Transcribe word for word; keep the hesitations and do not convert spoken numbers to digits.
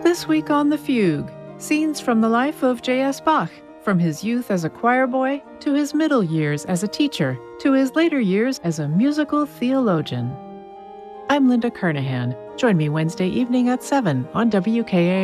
This week on The Fugue, scenes from the life of J S. Bach, from his youth as a choir boy to his middle years as a teacher to his later years as a musical theologian. I'm Linda Kernahan. Join me Wednesday evening at seven on W K A R.